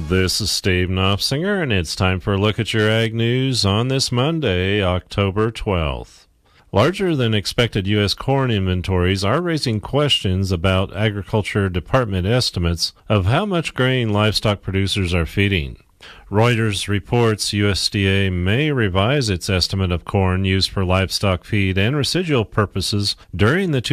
This is Steve Knopfsinger, and it's time for a look at your ag news on this Monday, October 12th. Larger than expected U.S. corn inventories are raising questions about Agriculture Department estimates of how much grain livestock producers are feeding. Reuters reports USDA may revise its estimate of corn used for livestock feed and residual purposes during the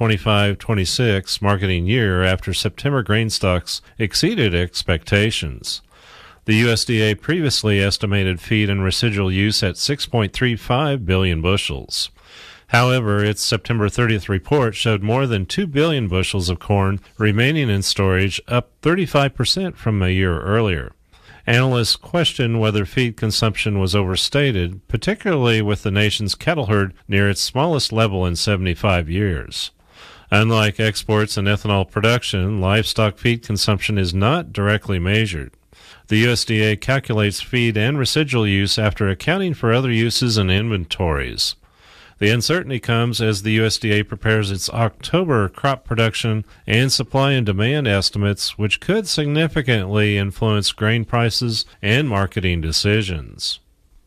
2025-26 marketing year after September grain stocks exceeded expectations. The USDA previously estimated feed and residual use at 6.35 billion bushels. However, its September 30th report showed more than 2 billion bushels of corn remaining in storage, up 35% from a year earlier. Analysts question whether feed consumption was overstated, particularly with the nation's cattle herd near its smallest level in 75 years. Unlike exports and ethanol production, livestock feed consumption is not directly measured. The USDA calculates feed and residual use after accounting for other uses and inventories. The uncertainty comes as the USDA prepares its October crop production and supply and demand estimates, which could significantly influence grain prices and marketing decisions.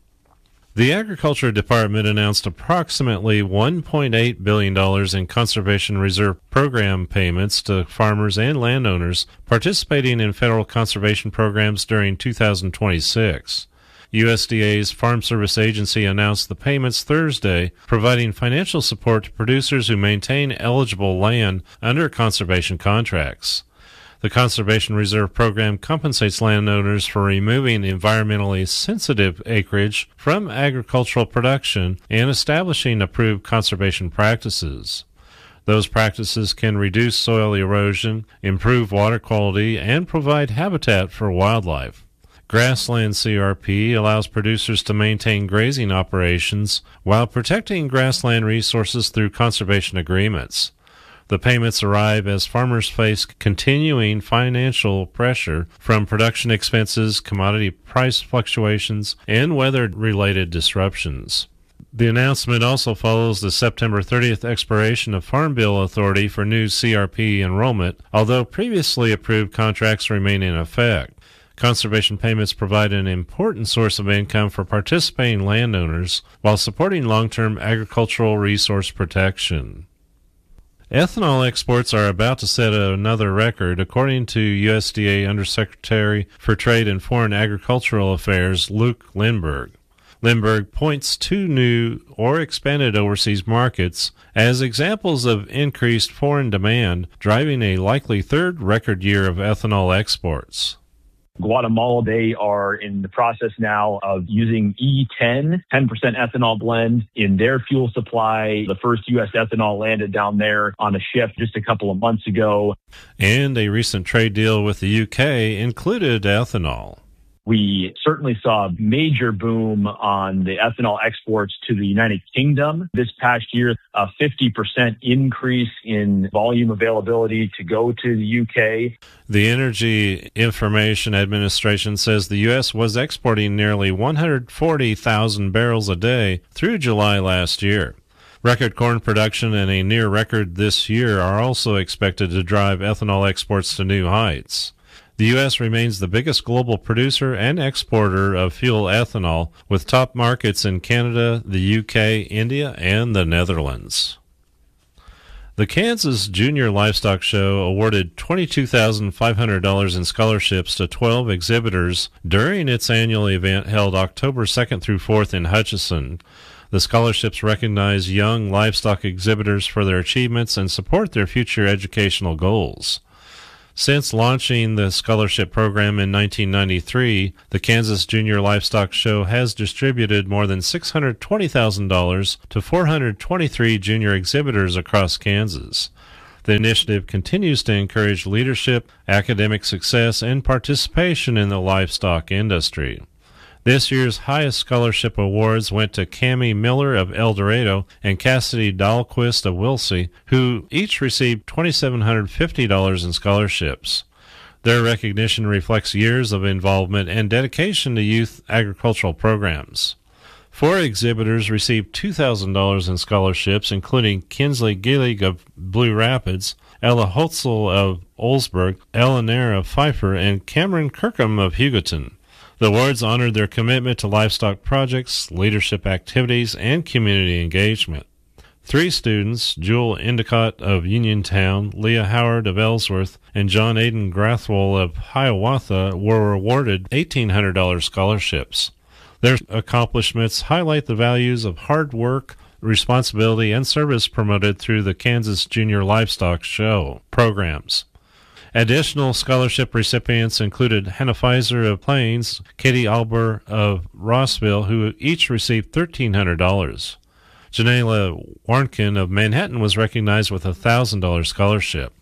The Agriculture Department announced approximately $1.8 billion in Conservation Reserve Program payments to farmers and landowners participating in federal conservation programs during 2026. USDA's Farm Service Agency announced the payments Thursday, providing financial support to producers who maintain eligible land under conservation contracts. The Conservation Reserve Program compensates landowners for removing environmentally sensitive acreage from agricultural production and establishing approved conservation practices. Those practices can reduce soil erosion, improve water quality, and provide habitat for wildlife. Grassland CRP allows producers to maintain grazing operations while protecting grassland resources through conservation agreements. The payments arrive as farmers face continuing financial pressure from production expenses, commodity price fluctuations, and weather-related disruptions. The announcement also follows the September 30th expiration of Farm Bill authority for new CRP enrollment, although previously approved contracts remain in effect. Conservation payments provide an important source of income for participating landowners while supporting long-term agricultural resource protection. Ethanol exports are about to set another record, according to USDA Undersecretary for Trade and Foreign Agricultural Affairs Luke Lindberg. Lindberg points to new or expanded overseas markets as examples of increased foreign demand, driving a likely third record year of ethanol exports. Guatemala, they are in the process now of using E10, 10% ethanol blend in their fuel supply. The first U.S. ethanol landed down there on a ship just a couple of months ago. And a recent trade deal with the U.K. included ethanol. We certainly saw a major boom on the ethanol exports to the United Kingdom this past year, a 50% increase in volume availability to go to the UK. The Energy Information Administration says the U.S. was exporting nearly 140,000 barrels a day through July last year. Record corn production and a near record this year are also expected to drive ethanol exports to new heights. The U.S. remains the biggest global producer and exporter of fuel ethanol, with top markets in Canada, the U.K., India, and the Netherlands. The Kansas Junior Livestock Show awarded $22,500 in scholarships to 12 exhibitors during its annual event held October 2nd through 4th in Hutchinson. The scholarships recognize young livestock exhibitors for their achievements and support their future educational goals. Since launching the scholarship program in 1993, the Kansas Junior Livestock Show has distributed more than $620,000 to 423 junior exhibitors across Kansas. The initiative continues to encourage leadership, academic success, and participation in the livestock industry. This year's highest scholarship awards went to Cammie Miller of El Dorado and Cassidy Dahlquist of Wilsey, who each received $2,750 in scholarships. Their recognition reflects years of involvement and dedication to youth agricultural programs. 4 exhibitors received $2,000 in scholarships, including Kinsley Gillig of Blue Rapids, Ella Hotzel of Olsberg, Elinara Pfeiffer, and Cameron Kirkham of Hugoton. The awards honored their commitment to livestock projects, leadership activities, and community engagement. 3 students, Jewel Endicott of Uniontown, Leah Howard of Ellsworth, and John Aiden Grathwohl of Hiawatha, were awarded $1,800 scholarships. Their accomplishments highlight the values of hard work, responsibility, and service promoted through the Kansas Junior Livestock Show programs. Additional scholarship recipients included Hannah Pfizer of Plains, Katie Alber of Rossville, who each received $1,300. Janela Warnkin of Manhattan was recognized with a $1,000 scholarship.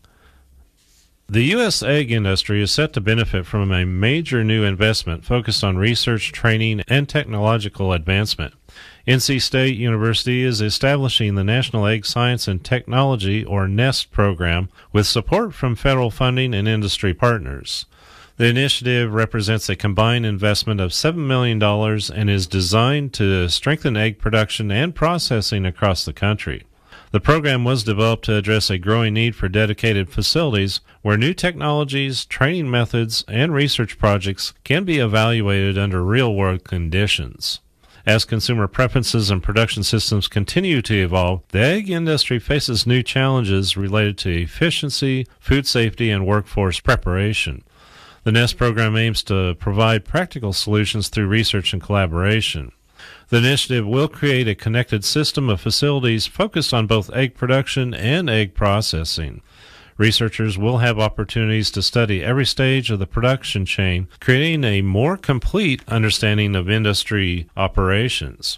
The U.S. egg industry is set to benefit from a major new investment focused on research, training, and technological advancement. NC State University is establishing the National Egg Science and Technology, or NEST program, with support from federal funding and industry partners. The initiative represents a combined investment of $7 million and is designed to strengthen egg production and processing across the country. The program was developed to address a growing need for dedicated facilities where new technologies, training methods, and research projects can be evaluated under real-world conditions. As consumer preferences and production systems continue to evolve, the egg industry faces new challenges related to efficiency, food safety, and workforce preparation. The NEST program aims to provide practical solutions through research and collaboration. The initiative will create a connected system of facilities focused on both egg production and egg processing. Researchers will have opportunities to study every stage of the production chain, creating a more complete understanding of industry operations.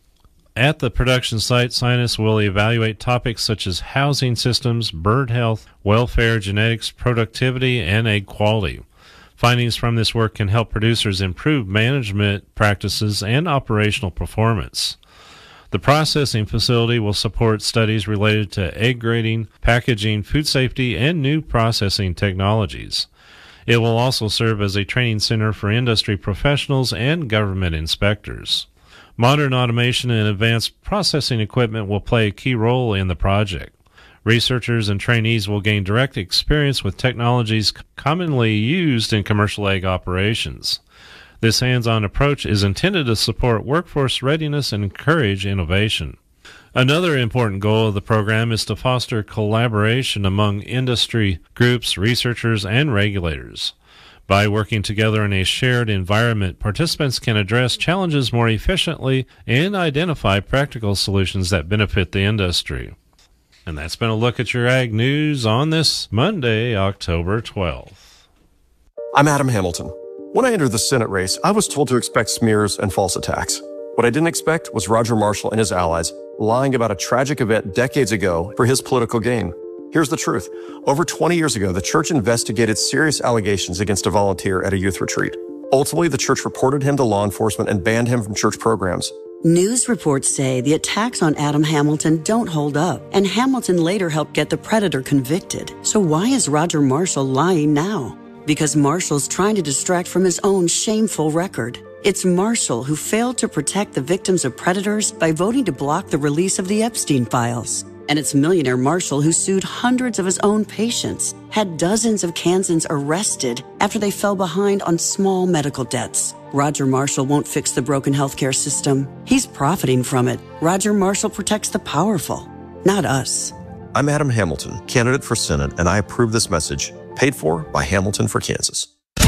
At the production site, scientists will evaluate topics such as housing systems, bird health, welfare, genetics, productivity, and egg quality. Findings from this work can help producers improve management practices and operational performance. The processing facility will support studies related to egg grading, packaging, food safety, and new processing technologies. It will also serve as a training center for industry professionals and government inspectors. Modern automation and advanced processing equipment will play a key role in the project. Researchers and trainees will gain direct experience with technologies commonly used in commercial egg operations. This hands-on approach is intended to support workforce readiness and encourage innovation. Another important goal of the program is to foster collaboration among industry groups, researchers, and regulators. By working together in a shared environment, participants can address challenges more efficiently and identify practical solutions that benefit the industry. And that's been a look at your ag news on this Monday, October 12th. I'm Adam Hamilton. When I entered the Senate race, I was told to expect smears and false attacks. What I didn't expect was Roger Marshall and his allies lying about a tragic event decades ago for his political gain. Here's the truth. Over 20 years ago, the church investigated serious allegations against a volunteer at a youth retreat. Ultimately, the church reported him to law enforcement and banned him from church programs. News reports say the attacks on Adam Hamilton don't hold up, and Hamilton later helped get the predator convicted. So why is Roger Marshall lying now? Because Marshall's trying to distract from his own shameful record. It's Marshall who failed to protect the victims of predators by voting to block the release of the Epstein files. And it's millionaire Marshall who sued hundreds of his own patients, had dozens of Kansans arrested after they fell behind on small medical debts. Roger Marshall won't fix the broken healthcare system. He's profiting from it. Roger Marshall protects the powerful, not us. I'm Adam Hamilton, candidate for Senate, and I approve this message, paid for by Hamilton for Kansas.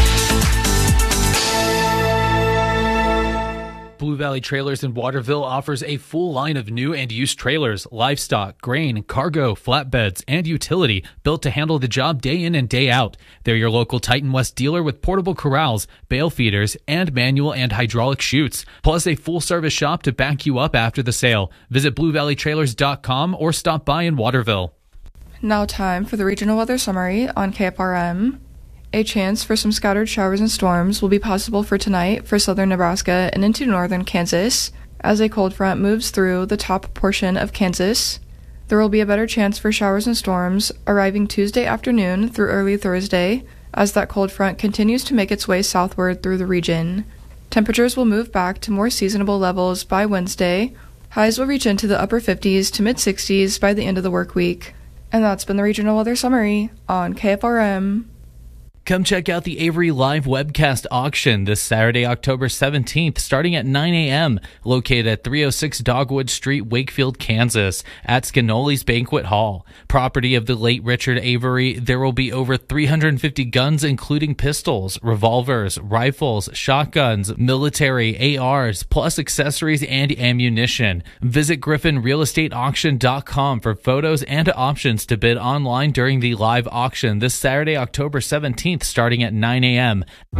Blue Valley Trailers in Waterville offers a full line of new and used trailers, livestock, grain, cargo, flatbeds, and utility built to handle the job day in and day out. They're your local Titan West dealer with portable corrals, bale feeders, and manual and hydraulic chutes, plus a full-service shop to back you up after the sale. Visit BlueValleyTrailers.com or stop by in Waterville. Now time for the regional weather summary on KFRM. A chance for some scattered showers and storms will be possible for tonight for southern Nebraska and into northern Kansas. As a cold front moves through the top portion of Kansas, there will be a better chance for showers and storms arriving Tuesday afternoon through early Thursday as that cold front continues to make its way southward through the region. Temperatures will move back to more seasonable levels by Wednesday. Highs will reach into the upper 50s to mid-60s by the end of the work week. And that's been the Regional Weather Summary on KFRM. Come check out the Avery Live webcast auction this Saturday, October 17th, starting at 9 a.m., located at 306 Dogwood Street, Wakefield, Kansas, at Scanoli's Banquet Hall. Property of the late Richard Avery, there will be over 350 guns, including pistols, revolvers, rifles, shotguns, military, ARs, plus accessories and ammunition. Visit GriffinRealEstateAuction.com for photos and options to bid online during the live auction this Saturday, October 17th. Starting at 9 a.m.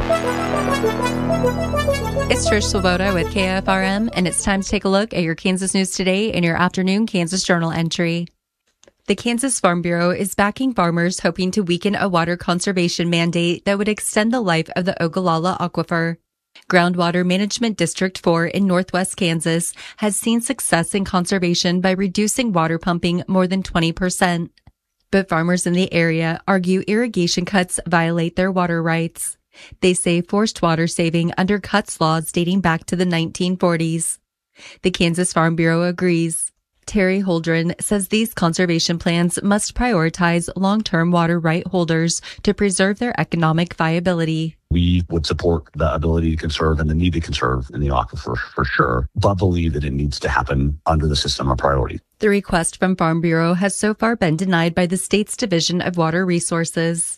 It's Trish Swoboda with KFRM, and it's time to take a look at your Kansas news today in your afternoon Kansas Journal entry. The Kansas Farm Bureau is backing farmers hoping to weaken a water conservation mandate that would extend the life of the Ogallala Aquifer. Groundwater Management District 4 in northwest Kansas has seen success in conservation by reducing water pumping more than 20%. But farmers in the area argue irrigation cuts violate their water rights. They say forced water saving undercuts laws dating back to the 1940s. The Kansas Farm Bureau agrees. Terry Holdren says these conservation plans must prioritize long-term water right holders to preserve their economic viability. We would support the ability to conserve and the need to conserve in the aquifer for sure, but believe that it needs to happen under the system of priority. The request from Farm Bureau has so far been denied by the state's Division of Water Resources.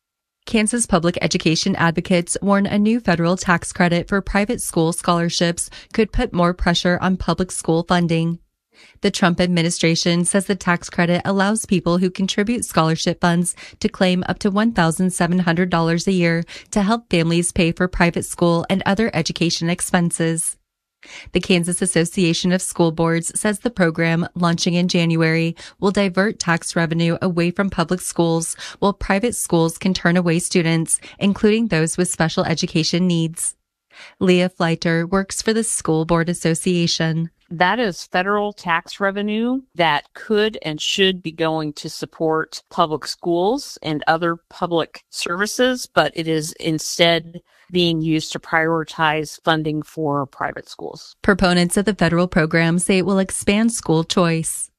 Kansas public education advocates warn a new federal tax credit for private school scholarships could put more pressure on public school funding. The Trump administration says the tax credit allows people who contribute scholarship funds to claim up to $1,700 a year to help families pay for private school and other education expenses. The Kansas Association of School Boards says the program, launching in January, will divert tax revenue away from public schools, while private schools can turn away students, including those with special education needs. Leah Fleiter works for the School Board Association. That is federal tax revenue that could and should be going to support public schools and other public services, but it is instead being used to prioritize funding for private schools. Proponents of the federal program say it will expand school choice.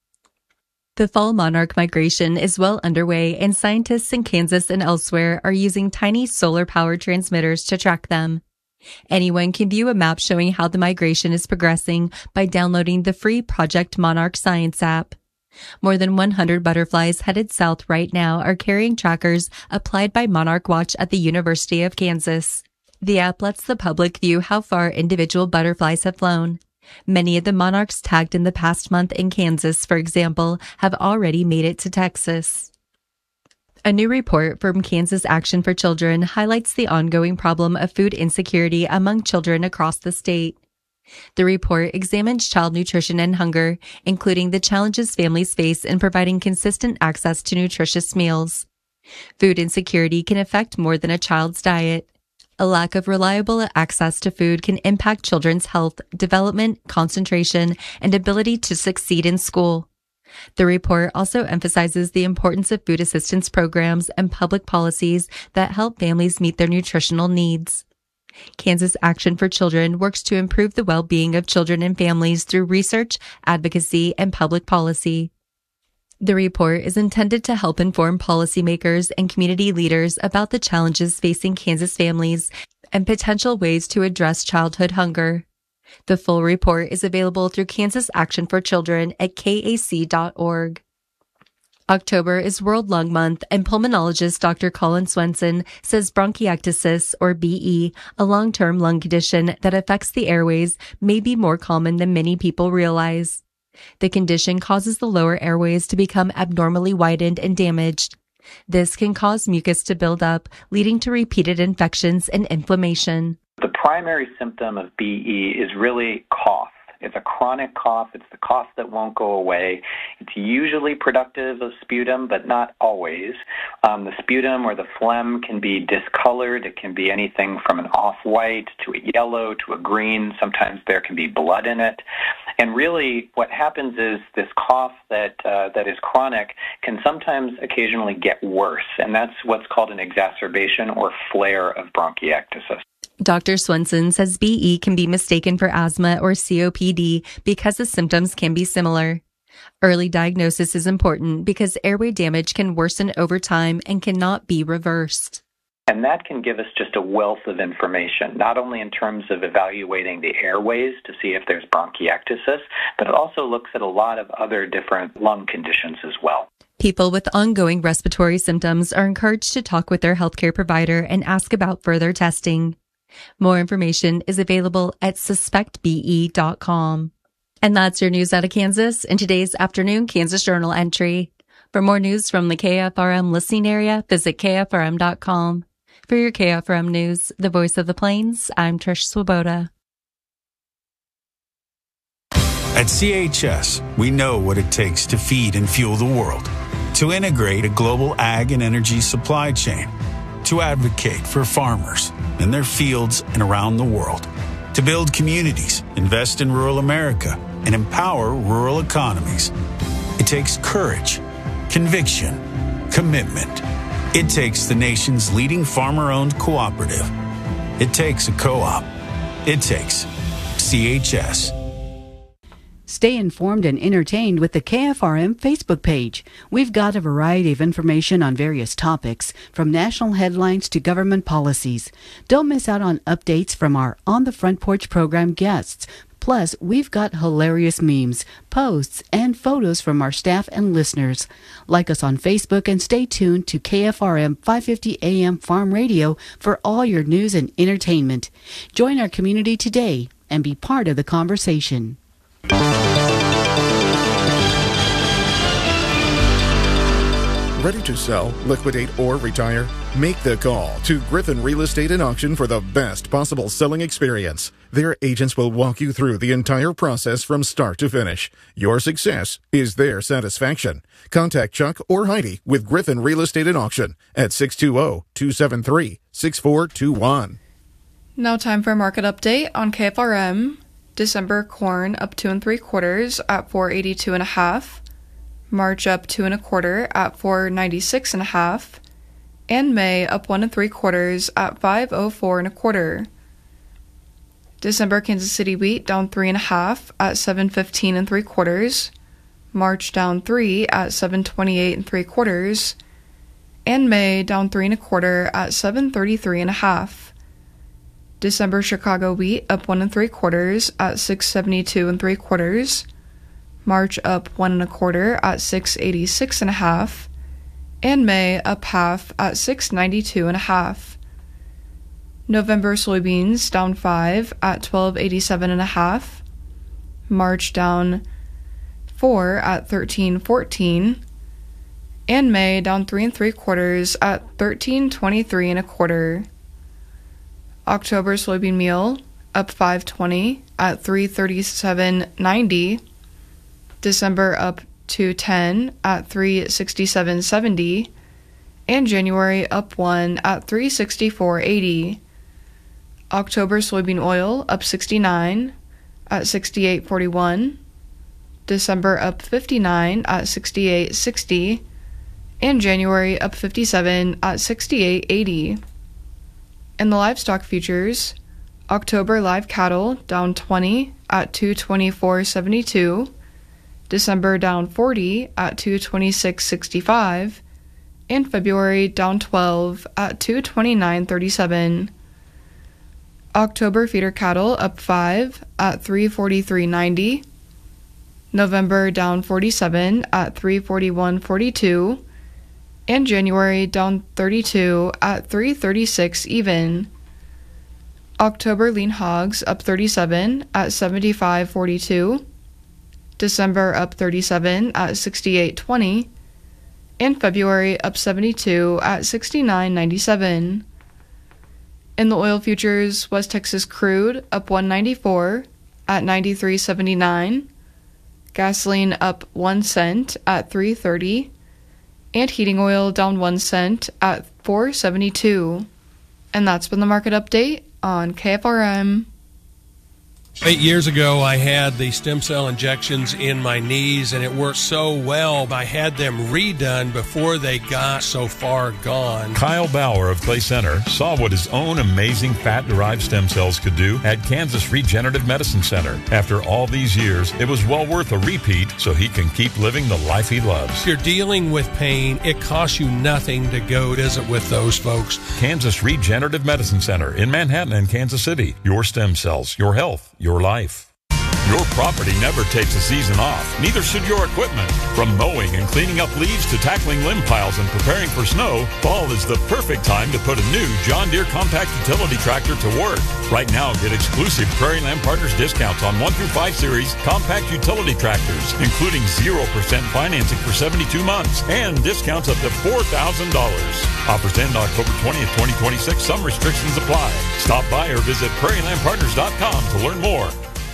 The fall monarch migration is well underway, and scientists in Kansas and elsewhere are using tiny solar-powered transmitters to track them. Anyone can view a map showing how the migration is progressing by downloading the free Project Monarch Science app. More than 100 butterflies headed south right now are carrying trackers applied by Monarch Watch at the University of Kansas. The app lets the public view how far individual butterflies have flown. Many of the monarchs tagged in the past month in Kansas, for example, have already made it to Texas. A new report from Kansas Action for Children highlights the ongoing problem of food insecurity among children across the state. The report examines child nutrition and hunger, including the challenges families face in providing consistent access to nutritious meals. Food insecurity can affect more than a child's diet. A lack of reliable access to food can impact children's health, development, concentration, and ability to succeed in school. The report also emphasizes the importance of food assistance programs and public policies that help families meet their nutritional needs. Kansas Action for Children works to improve the well-being of children and families through research, advocacy, and public policy. The report is intended to help inform policymakers and community leaders about the challenges facing Kansas families and potential ways to address childhood hunger. The full report is available through Kansas Action for Children at kac.org. October is World Lung Month, and pulmonologist Dr. Colin Swenson says bronchiectasis, or BE, a long-term lung condition that affects the airways, may be more common than many people realize. The condition causes the lower airways to become abnormally widened and damaged. This can cause mucus to build up, leading to repeated infections and inflammation. The primary symptom of BE is really cough. It's a chronic cough. It's the cough that won't go away. It's usually productive of sputum, but not always. The sputum or the phlegm can be discolored. It can be anything from an off-white to a yellow to a green. Sometimes there can be blood in it. And really what happens is this cough that is chronic can sometimes occasionally get worse, and that's what's called an exacerbation or flare of bronchiectasis. Dr. Swenson says BE can be mistaken for asthma or COPD because the symptoms can be similar. Early diagnosis is important because airway damage can worsen over time and cannot be reversed. And that can give us just a wealth of information, not only in terms of evaluating the airways to see if there's bronchiectasis, but it also looks at a lot of other different lung conditions as well. People with ongoing respiratory symptoms are encouraged to talk with their healthcare provider and ask about further testing. More information is available at suspectbe.com. And that's your news out of Kansas in today's afternoon Kansas Journal entry. For more news from the KFRM listening area, visit KFRM.com. For your KFRM news, the voice of the Plains, I'm Trish Swoboda. At CHS, we know what it takes to feed and fuel the world, to integrate a global ag and energy supply chain, to advocate for farmers in their fields and around the world, to build communities, invest in rural America, and empower rural economies. It takes courage, conviction, commitment. It takes the nation's leading farmer-owned cooperative. It takes a co-op. It takes CHS. Stay informed and entertained with the KFRM Facebook page. We've got a variety of information on various topics, from national headlines to government policies. Don't miss out on updates from our On the Front Porch program guests. Plus, we've got hilarious memes, posts, and photos from our staff and listeners. Like us on Facebook and stay tuned to KFRM 550 AM Farm Radio for all your news and entertainment. Join our community today and be part of the conversation. Ready to sell, liquidate, or retire? Make the call to Griffin Real Estate and Auction for the best possible selling experience. Their agents will walk you through the entire process from start to finish. Your success is their satisfaction. Contact Chuck or Heidi with Griffin Real Estate and Auction at 620-273-6421. Now time for a market update on KFRM. December corn up 2 3/4 at 482.5. March up 2 1/4 at 496.5. And May up 1 3/4 at 504 1/4. December Kansas City wheat down 3 1/2 at 715 3/4. March down 3 at 728 3/4. And May down 3 1/4 at 733 1/2. December Chicago wheat up 1 3/4 at 672 3/4. March up 1 1/4 at 686 1/2. And May up half at 692 1/2. November soybeans down 5 at 1287 1/2. March down 4 at 1314. And May down 3 3/4 at 1323 1/4. October soybean meal up 520 at 337.90. December up 210 at 367.70. And January up 1 at 364.80. October soybean oil up 69 at 68.41. December up 59 at 68.60. And January up 57 at 68.80. In the livestock futures, October live cattle down 20 at 224.72, December down 40 at 226.65, and February down 12 at 229.37. October feeder cattle up 5 at 343.90, November down 47 at 341.42, and January down 32 at 336 even. October lean hogs up 37 at 75.42. December up 37 at 68.20. And February up 72 at 69.97. In the oil futures, West Texas crude up 194 at 93.79. Gasoline up 1 cent at 3.30. And heating oil down 1 cent at 4.72. And that's been the market update on KFRM. 8 years ago, I had the stem cell injections in my knees, and it worked so well. I had them redone before they got so far gone. Kyle Bauer of Clay Center saw what his own amazing fat-derived stem cells could do at Kansas Regenerative Medicine Center. After all these years, it was well worth a repeat so he can keep living the life he loves. If you're dealing with pain, it costs you nothing to go visit with those folks. Kansas Regenerative Medicine Center in Manhattan and Kansas City. Your stem cells, your health, your life. Your property never takes a season off. Neither should your equipment. From mowing and cleaning up leaves to tackling limb piles and preparing for snow, fall is the perfect time to put a new John Deere compact utility tractor to work. Right now, get exclusive Prairie Land Partners discounts on 1 through 5 series compact utility tractors, including 0% financing for 72 months and discounts up to $4,000. Offers end October 20th, 2026. Some restrictions apply. Stop by or visit prairielandpartners.com to learn more.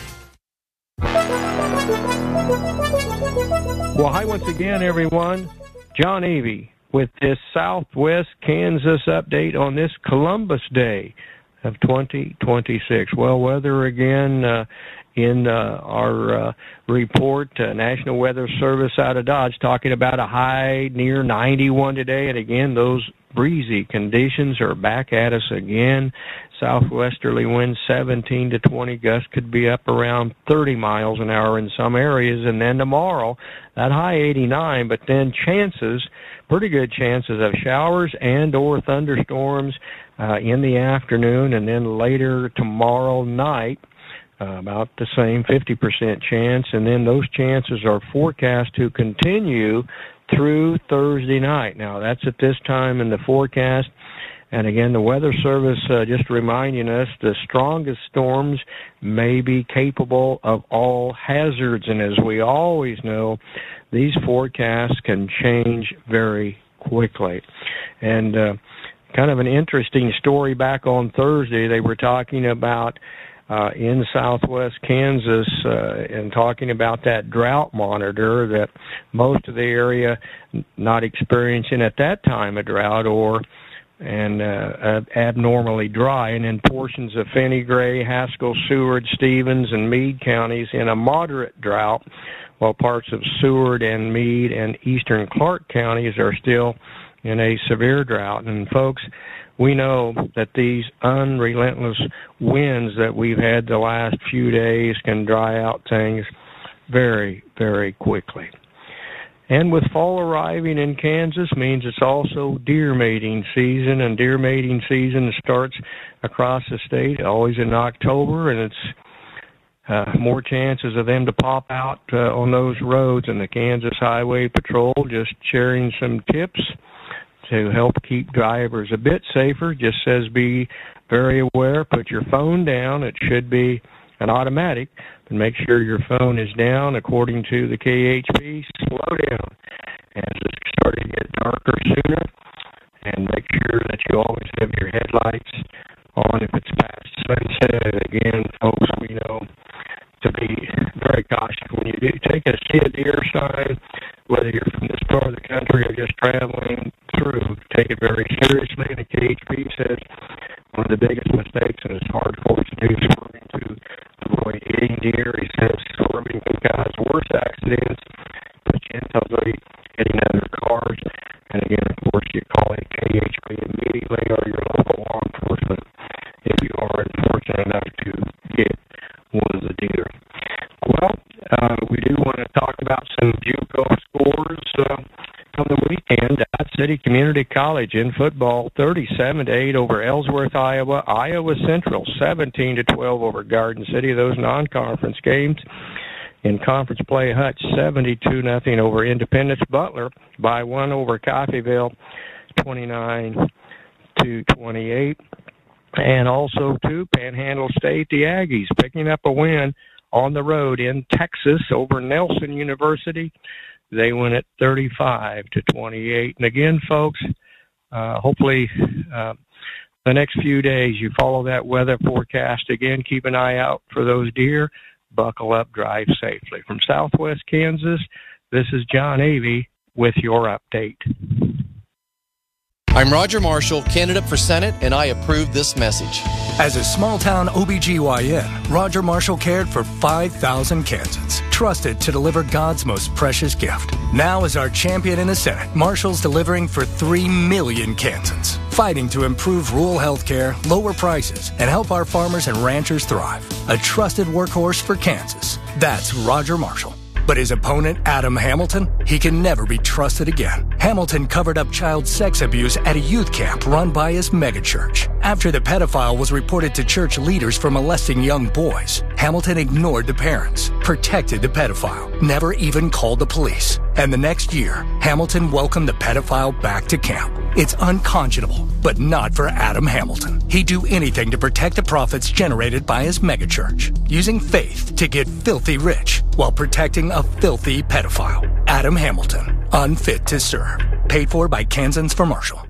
Well, hi once again, everyone. John Avey with this Southwest Kansas update on this Columbus Day of 2026. Well, weather again in our report, National Weather Service out of Dodge talking about a high near 91 today. And again, those breezy conditions are back at us again. Southwesterly winds 17 to 20, gusts could be up around 30 miles an hour in some areas. And then tomorrow, that high 89, but then pretty good chances of showers and or thunderstorms in the afternoon, and then later tomorrow night, about the same 50% chance. And then those chances are forecast to continue through Thursday night. Now, that's at this time in the forecast. And again, the Weather Service just reminding us the strongest storms may be capable of all hazards. And as we always know, these forecasts can change very quickly. And kind of an interesting story back on Thursday, they were talking about in southwest Kansas and talking about that drought monitor, that most of the area not experiencing at that time a drought and abnormally dry, and in portions of Finney Gray, Haskell, Seward, Stevens, and Meade counties in a moderate drought, while parts of Seward and Meade and eastern Clark counties are still in a severe drought. And folks, we know that these unrelentless winds that we've had the last few days can dry out things very, very quickly. And with fall arriving in Kansas means it's also deer mating season, and deer mating season starts across the state always in October, and it's more chances of them to pop out on those roads. And the Kansas Highway Patrol just sharing some tips to help keep drivers a bit safer. Just says be very aware, put your phone down. It should be an automatic, but make sure your phone is down. According to the KHP, slow down as it's starting to get darker sooner, and make sure that you always have your headlights on if it's past sunset. Again, folks, we know to be very cautious when you do see a deer sign, whether you're from this part of the country or just traveling through. Take it very seriously. The KHP says one of the biggest mistakes, and it's hard for us to do, swerving to avoid hitting deer. He says swerving can cause worse accidents, put you in somebody hitting other cars. And again, of course, you call a KHP immediately or your local law enforcement if you are unfortunate enough to get one of the deer. Well, we do want to talk about some JUCO scores from the weekend. Dodge City Community College in football, 37-8 over Ellsworth, Iowa. Iowa Central, 17-12 over Garden City. Those non-conference games. In conference play, Hutch 72-0 over Independence. Butler by 1 over Coffeyville, 29-28. And also, too, Panhandle State, the Aggies picking up a win on the road in Texas over Nelson University. They win at 35-28. And again, folks, hopefully the next few days you follow that weather forecast. Again, keep an eye out for those deer. Buckle up, drive safely. From Southwest Kansas, this is John Avey with your update. I'm Roger Marshall, candidate for Senate, and I approve this message. As a small-town OBGYN, Roger Marshall cared for 5,000 Kansans, trusted to deliver God's most precious gift. Now as our champion in the Senate, Marshall's delivering for 3 million Kansans, fighting to improve rural health care, lower prices, and help our farmers and ranchers thrive. A trusted workhorse for Kansas. That's Roger Marshall. But his opponent, Adam Hamilton, he can never be trusted again. Hamilton covered up child sex abuse at a youth camp run by his megachurch. After the pedophile was reported to church leaders for molesting young boys, Hamilton ignored the parents, protected the pedophile, never even called the police. And the next year, Hamilton welcomed the pedophile back to camp. It's unconscionable, but not for Adam Hamilton. He'd do anything to protect the profits generated by his megachurch, using faith to get filthy rich while protecting a filthy pedophile. Adam Hamilton, unfit to serve. Paid for by Kansans for Marshall.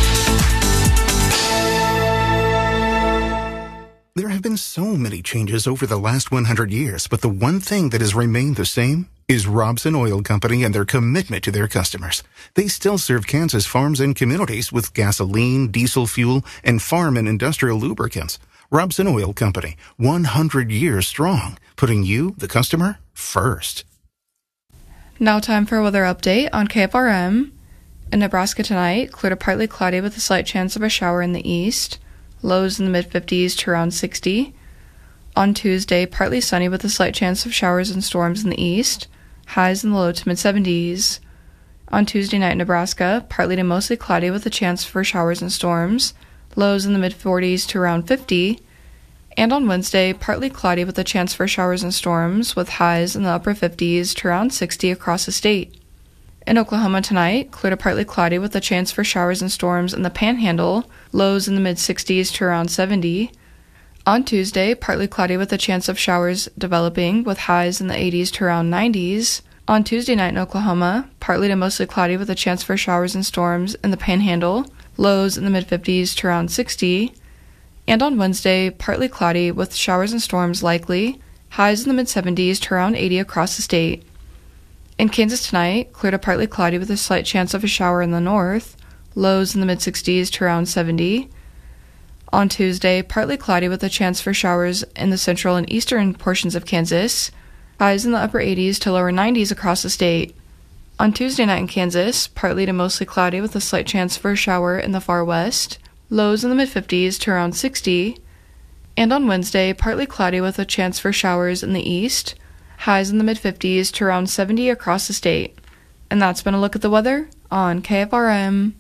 There have been so many changes over the last 100 years, but the one thing that has remained the same is Robson Oil Company and their commitment to their customers. They still serve Kansas farms and communities with gasoline, diesel fuel, and farm and industrial lubricants. Robson Oil Company, 100 years strong, putting you, the customer, first. Now time for a weather update on KFRM. In Nebraska tonight, clear to partly cloudy with a slight chance of a shower in the east. Lows in the mid-50s to around 60. On Tuesday, partly sunny with a slight chance of showers and storms in the east. Highs in the low to mid-70s. On Tuesday night in Nebraska, partly to mostly cloudy with a chance for showers and storms. Lows in the mid-40s to around 50. And on Wednesday, partly cloudy with a chance for showers and storms, with highs in the upper 50s to around 60 across the state. In Oklahoma tonight, clear to partly cloudy with a chance for showers and storms in the Panhandle, lows in the mid-60s to around 70. On Tuesday, partly cloudy with a chance of showers developing, with highs in the 80s to around 90s. On Tuesday night in Oklahoma, partly to mostly cloudy with a chance for showers and storms in the Panhandle, lows in the mid-50s to around 60. And on Wednesday, partly cloudy with showers and storms likely, highs in the mid-70s to around 80 across the state. In Kansas tonight, clear to partly cloudy with a slight chance of a shower in the north, lows in the mid-60s to around 70. On Tuesday, partly cloudy with a chance for showers in the central and eastern portions of Kansas, highs in the upper 80s to lower 90s across the state. On Tuesday night in Kansas, partly to mostly cloudy with a slight chance for a shower in the far west, lows in the mid-50s to around 60. And on Wednesday, partly cloudy with a chance for showers in the east, highs in the mid-50s to around 70 across the state. And that's been a look at the weather on KFRM.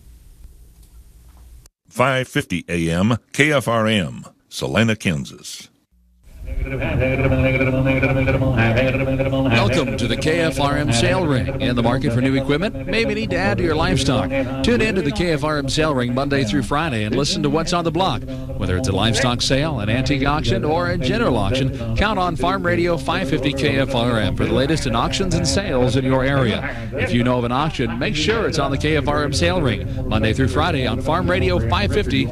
5:50 a.m. KFRM, Salina, Kansas. Welcome to the KFRM Sale Ring. In the market for new equipment? Maybe need to add to your livestock. Tune in to the KFRM Sale Ring Monday through Friday and listen to what's on the block. Whether it's a livestock sale, an antique auction, or a general auction, count on Farm Radio 550 KFRM for the latest in auctions and sales in your area. If you know of an auction, make sure it's on the KFRM Sale Ring Monday through Friday on Farm Radio 550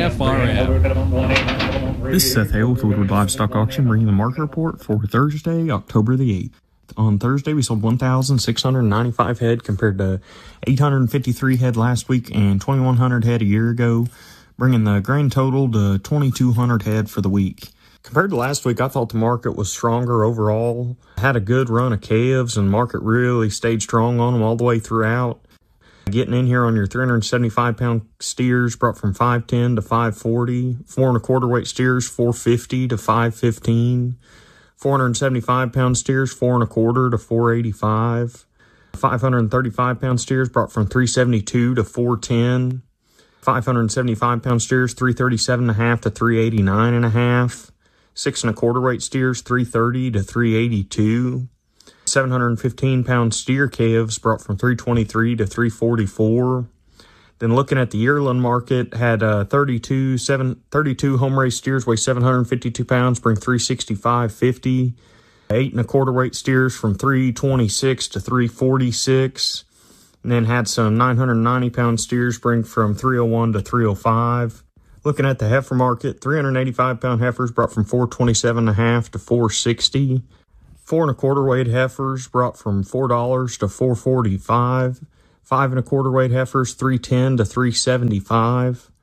KFRM. This is Seth Hale with Woodward Livestock Auction, bringing the market report for Thursday, October the 8th. On Thursday, we sold 1,695 head compared to 853 head last week and 2,100 head a year ago, bringing the grand total to 2,200 head for the week. Compared to last week, I thought the market was stronger overall. Had a good run of calves, and the market really stayed strong on them all the way throughout. Getting in here on your 375-pound steers brought from 510 to 540. 4 1/4 weight steers, 450 to 515. 475-pound steers, 4 1/4 to 485. 535-pound steers brought from 372 to 410. 575-pound steers, 337.5 to 389.5. 6 1/4 weight steers, 330 to 382. 715-pound steer calves brought from 323 to 344. Then looking at the yearling market, had 32 home-raised steers weigh 752 pounds, bring 365.50. 8 1/4 weight steers from 326 to 346. And then had some 990-pound steers bring from 301 to 305. Looking at the heifer market, 385-pound heifers brought from 427.5 to 460. 4 1/4 weight heifers brought from $4 to $4.45. 5 1/4 weight heifers, $3.10 to $3.75.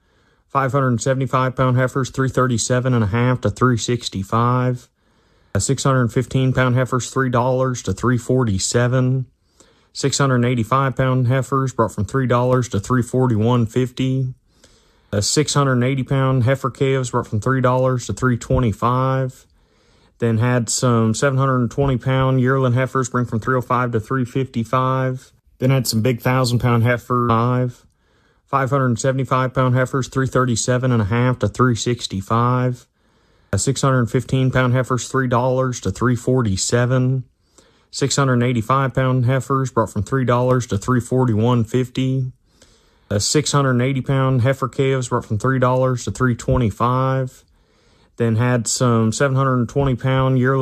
575-pound heifers, $337.5 to $365. 615-pound heifers, $3 to $347. 685-pound heifers brought from $3 to $341.50. 680-pound heifer calves brought from $3 to $325. Then had some 720-pound yearling heifers bring from $305 to $355. Then had some big 1,000-pound heifers, 575-pound heifers, $337.5 to $365. 615-pound heifers, $3 to $347. 685-pound heifers brought from $3 to $341.50. 680-pound heifer calves brought from $3 to $325. Then had some 720-pound yearling